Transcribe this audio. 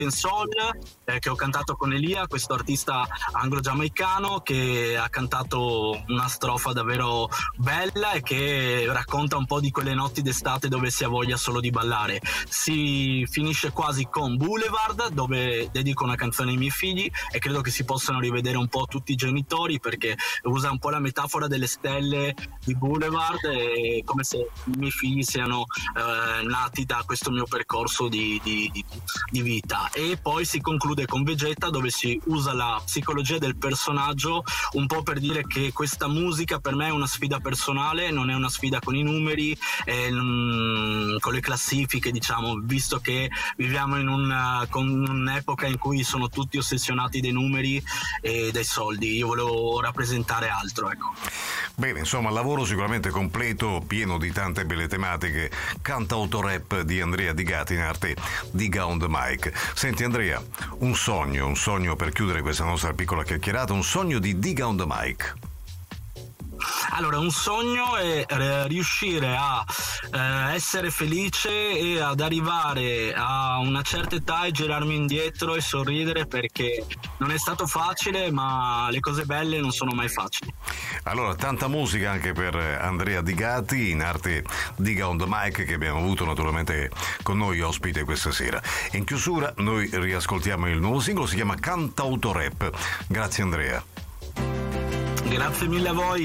Soul, che ho cantato con Elia, questo artista anglo-giamaicano che ha cantato una strofa davvero bella e che racconta un po' di quelle notti d'estate dove si ha voglia solo di ballare. Si finisce quasi con Boulevard, dove dedico una canzone ai miei figli e credo che si possano rivedere un po' tutti i genitori, perché usa un po' la metafora delle stelle di Boulevard, e come se i miei figli siano nati da questo mio percorso di vita. E poi si conclude con Vegeta, dove si usa la psicologia del personaggio un po' per dire che questa musica per me è una sfida personale, non è una sfida con i numeri, con le classifiche, diciamo, visto che viviamo con un'epoca in cui sono tutti ossessionati dai numeri e dai soldi. Io volevo rappresentare altro, ecco. Bene, insomma, lavoro sicuramente completo, pieno di tante belle tematiche. Cantautorap di Andrea Di Gati, in arte Diga on the Mic. Senti Andrea, un sogno per chiudere questa nostra piccola chiacchierata, un sogno di Diga on the Mic. Allora, un sogno è riuscire a essere felice e ad arrivare a una certa età e girarmi indietro e sorridere, perché non è stato facile, ma le cose belle non sono mai facili. Allora, tanta musica anche per Andrea Di Gati, in arte Diga on the Mic, che abbiamo avuto naturalmente con noi ospite questa sera. In chiusura noi riascoltiamo il nuovo singolo, si chiama Cantautorap. Grazie Andrea. Grazie mille a voi.